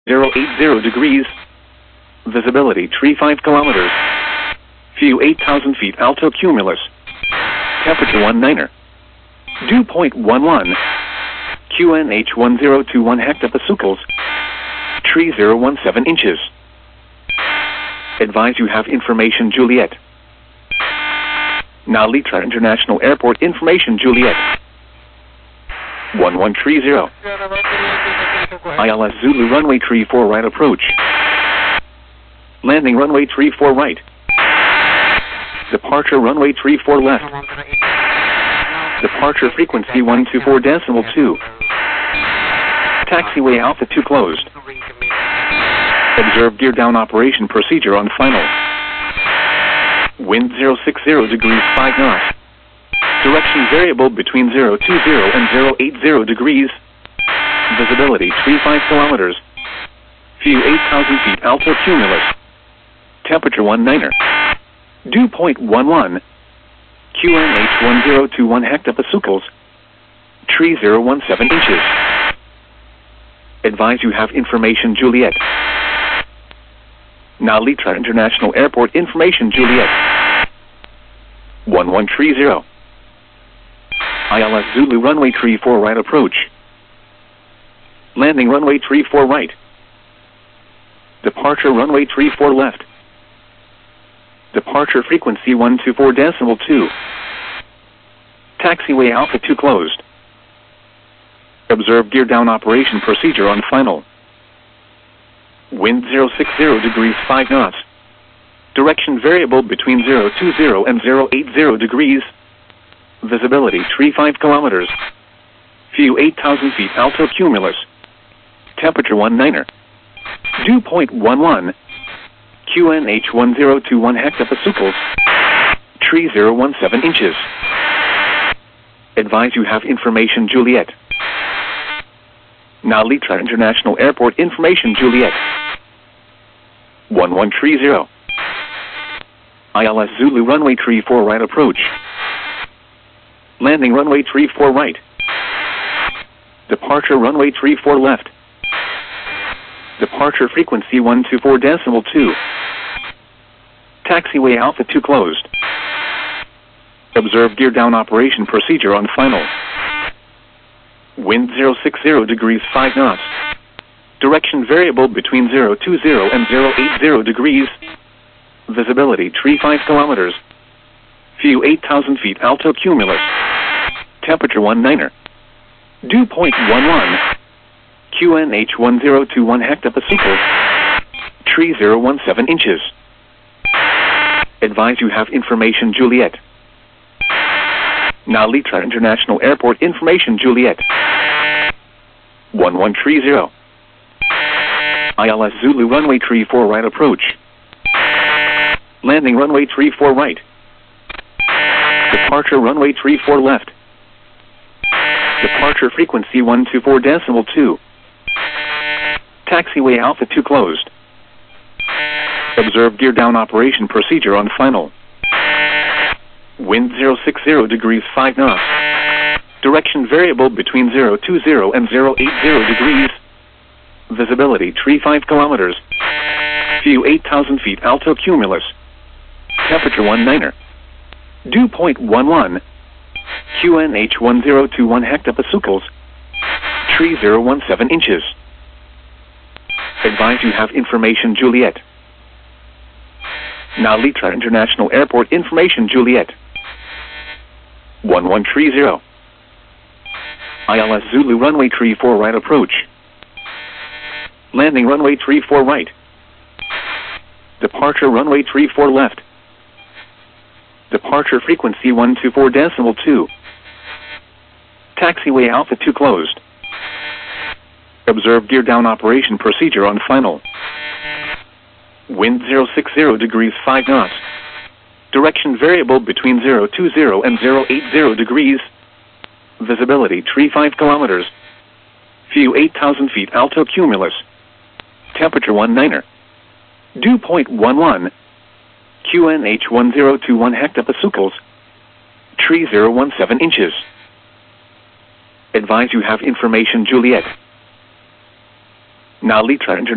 080 degrees. Visibility tree 5 kilometers. View 8,000 feet altocumulus. Temperature 19er. Dew point 11. QNH 1021 hectopascals. Tree 017 inches. Advise you have information Juliet. Now Litra International Airport information Juliet. 1130. ILS Zulu runway tree 4 right approach. Landing runway tree 4 right. Departure runway tree 4 left. Departure frequency 124.2. Taxiway Alpha 2 closed. Observe gear down operation procedure on final. Wind 060 degrees 5 knots. Direction variable between 020 and 080 degrees. Visibility 35 kilometers. View 8,000 feet altocumulus. Temperature 19er. Dew point 11. QNH 1021 hectopascals. Tree 017 inches. Advise you have information Juliet. Now Litra International Airport information Juliet. 1130. ILS Zulu runway tree 4 right approach. Landing runway tree 4 right. Departure runway tree 4 left. Departure frequency 124.2. Taxiway Alpha 2 closed. Observe gear down operation procedure on final. Wind 060 degrees 5 knots. Direction variable between 020 and 080 degrees. Visibility tree 5 kilometers. View 8,000 feet altocumulus. Temperature 19er. Dew point 11. QNH 1021 hectopascals. Tree 017 inches. Advise you have information Juliet. Now Litra International Airport information Juliet. 1130. ILS Zulu runway tree 4 right approach. Landing runway tree 4 right. Departure runway tree 4 left. Departure frequency 124.2. Taxiway Alpha 2 closed. Observe gear down operation procedure on final. Wind 060 degrees 5 knots. Direction variable between 020 and 080 degrees. Visibility tree 5 kilometers. View 8,000 feet altocumulus. Temperature 19er. Dew point 11. QNH 1021 hectopascals. Tree 017 inches. Advise you have information Juliet. Now Litra International Airport information Juliet. 1130. ILS Zulu runway tree 4 right approach. Landing runway tree 4 right. Departure runway tree 4 left. Departure frequency 124.2. Taxiway Alpha 2 closed. Observe gear down operation procedure on final. Wind 060 degrees 5 knots. Direction variable between 020 and 080 degrees. Visibility tree 5 kilometers. View 8,000 feet altocumulus. Temperature 19er. Dew point 11. QNH 1021 hectopascals. Tree 017 inches. Advise you have information Juliet. Now Litra International Airport information Juliet. 1130. ILS Zulu runway tree 4 right approach. Landing runway tree 4 right. Departure runway tree 4 left. Departure frequency 124.2. Taxiway Alpha 2 closed. Observe gear down operation procedure on final. Wind 060 degrees 5 knots. Direction variable between 020 and 080 degrees. Visibility tree 5 kilometers. View 8,000 feet altocumulus. Temperature 19er. Dew point 11. QNH 1021 hectopascals. Tree 017 inches. Advise you have information Juliet. Now Litra International